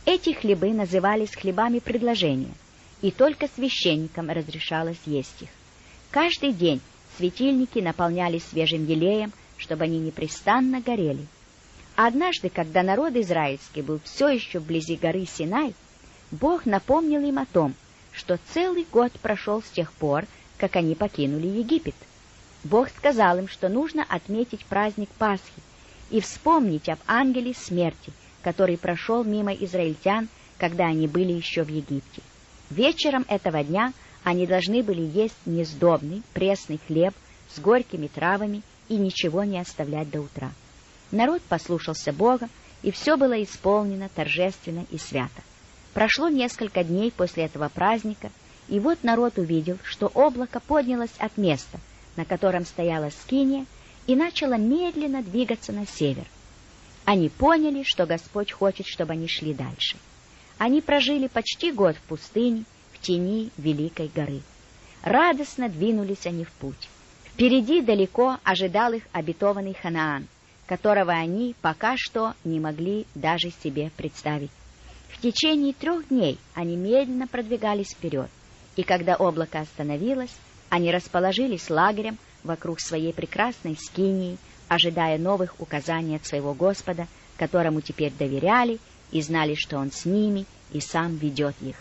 Эти хлебы назывались хлебами предложения, и только священникам разрешалось есть их. Каждый день светильники наполнялись свежим елеем, чтобы они непрестанно горели. Однажды, когда народ израильский был все еще вблизи горы Синай, Бог напомнил им о том, что целый год прошел с тех пор, как они покинули Египет. Бог сказал им, что нужно отметить праздник Пасхи и вспомнить об ангеле смерти, который прошел мимо израильтян, когда они были еще в Египте. Вечером этого дня они должны были есть несдобный, пресный хлеб с горькими травами и ничего не оставлять до утра. Народ послушался Бога, и все было исполнено торжественно и свято. Прошло несколько дней после этого праздника, и вот народ увидел, что облако поднялось от места, на котором стояла скиния, и начало медленно двигаться на север. Они поняли, что Господь хочет, чтобы они шли дальше. Они прожили почти год в пустыне, в тени Великой горы. Радостно двинулись они в путь. Впереди далеко ожидал их обетованный Ханаан, которого они пока что не могли даже себе представить. В течение 3 дней они медленно продвигались вперед, и когда облако остановилось, они расположились лагерем вокруг своей прекрасной скинии, ожидая новых указаний от своего Господа, которому теперь доверяли и знали, что Он с ними и сам ведет их.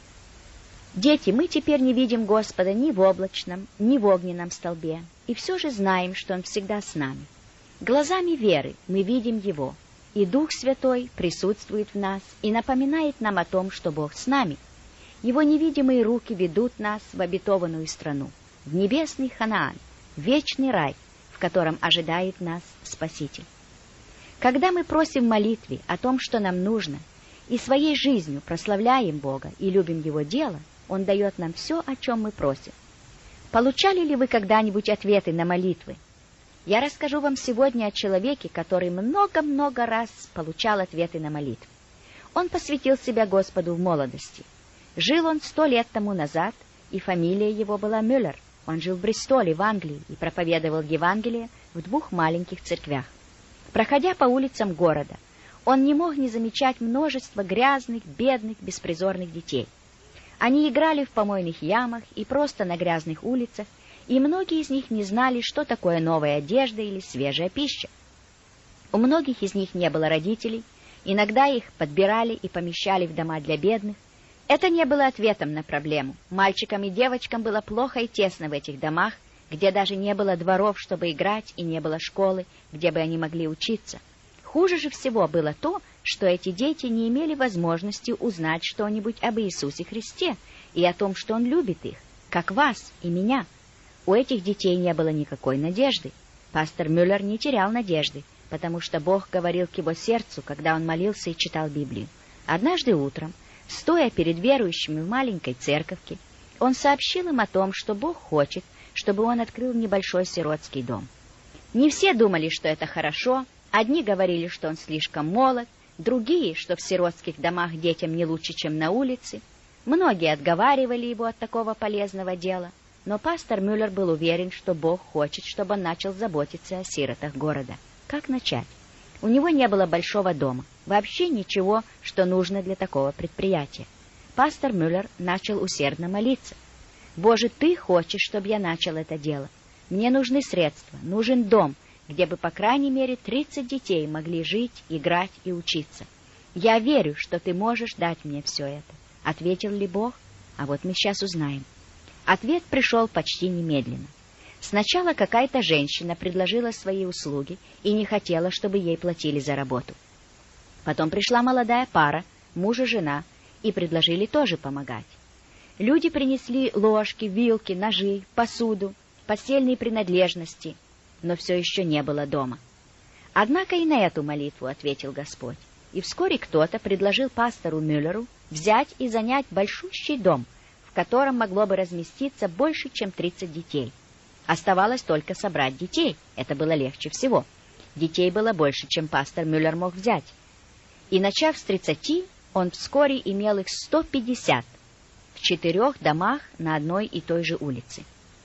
Дети, мы теперь не видим Господа ни в облачном, ни в огненном столбе, и все же знаем, что Он всегда с нами. Глазами веры мы видим Его, и Дух Святой присутствует в нас и напоминает нам о том, что Бог с нами. Его невидимые руки ведут нас в обетованную страну, в небесный Ханаан, в вечный рай, в котором ожидает нас Спаситель. Когда мы просим в молитве о том, что нам нужно, и своей жизнью прославляем Бога и любим Его дело, Он дает нам все, о чем мы просим. Получали ли вы когда-нибудь ответы на молитвы? Я расскажу вам сегодня о человеке, который много-много раз получал ответы на молитвы. Он посвятил себя Господу в молодости. Жил он 100 лет тому назад, и фамилия его была Мюллер. Он жил в Бристоле, в Англии, и проповедовал Евангелие в 2 маленьких церквях. Проходя по улицам города, он не мог не замечать множество грязных, бедных, беспризорных детей. Они играли в помойных ямах и просто на грязных улицах, и многие из них не знали, что такое новая одежда или свежая пища. У многих из них не было родителей, иногда их подбирали и помещали в дома для бедных. Это не было ответом на проблему. Мальчикам и девочкам было плохо и тесно в этих домах, где даже не было дворов, чтобы играть, и не было школы, где бы они могли учиться. Хуже же всего было то, что эти дети не имели возможности узнать что-нибудь об Иисусе Христе и о том, что Он любит их, как вас и меня. У этих детей не было никакой надежды. Пастор Мюллер не терял надежды, потому что Бог говорил к его сердцу, когда он молился и читал Библию. Однажды утром, стоя перед верующими в маленькой церковке, он сообщил им о том, что Бог хочет, чтобы он открыл небольшой сиротский дом. Не все думали, что это хорошо. Одни говорили, что он слишком молод, другие, что в сиротских домах детям не лучше, чем на улице. Многие отговаривали его от такого полезного дела. Но пастор Мюллер был уверен, что Бог хочет, чтобы он начал заботиться о сиротах города. Как начать? У него не было большого дома, вообще ничего, что нужно для такого предприятия. Пастор Мюллер начал усердно молиться. «Боже, Ты хочешь, чтобы я начал это дело. Мне нужны средства, нужен дом, где бы, по крайней мере, 30 детей могли жить, играть и учиться. Я верю, что Ты можешь дать мне все это». Ответил ли Бог? А вот мы сейчас узнаем. Ответ пришел почти немедленно. Сначала какая-то женщина предложила свои услуги и не хотела, чтобы ей платили за работу. Потом пришла молодая пара, муж и жена, и предложили тоже помогать. Люди принесли ложки, вилки, ножи, посуду, постельные принадлежности, но все еще не было дома. Однако и на эту молитву ответил Господь. И вскоре кто-то предложил пастору Мюллеру взять и занять большущий дом, в котором могло бы разместиться больше, чем 30 детей. Оставалось только собрать детей. Это было легче всего. Детей было больше, чем пастор Мюллер мог взять. И, начав с 30, он вскоре имел их 150 в 4 домах на одной и той же улице.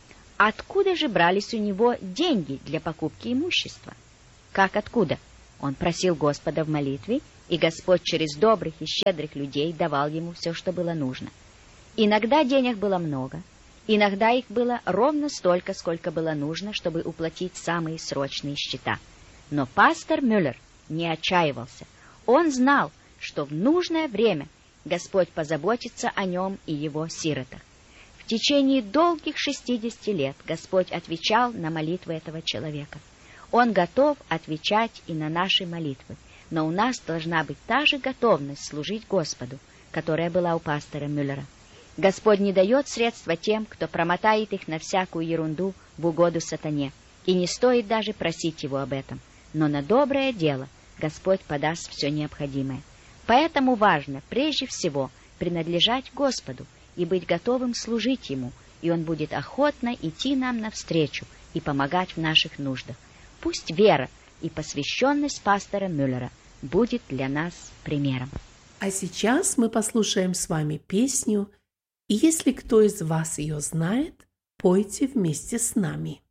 Откуда же брались у него деньги для покупки имущества? Как откуда? Он просил Господа в молитве и Господь через добрых и щедрых людей давал ему все, что было нужно. Иногда денег было много, иногда их было ровно столько, сколько было нужно, чтобы уплатить самые срочные счета. Но пастор Мюллер не отчаивался. Он знал, что в нужное время Господь позаботится о нем и его сиротах. В течение долгих 60 лет Господь отвечал на молитвы этого человека. Он готов отвечать и на наши молитвы, но у нас должна быть та же готовность служить Господу, которая была у пастора Мюллера. Господь не дает средства тем, кто промотает их на всякую ерунду в угоду сатане, и не стоит даже просить его об этом. Но на доброе дело Господь подаст все необходимое. Поэтому важно прежде всего принадлежать Господу и быть готовым служить Ему, и Он будет охотно идти нам навстречу и помогать в наших нуждах. Пусть вера и посвященность пастора Мюллера будет для нас примером. А сейчас мы послушаем с вами песню, и если кто из вас ее знает, пойте вместе с нами.